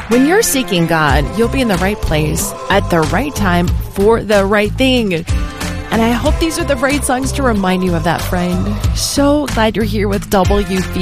When you're seeking God, you'll be in the right place at the right time for the right thing. And I hope these are the right songs to remind you of that, friend. So glad you're here with WFeed.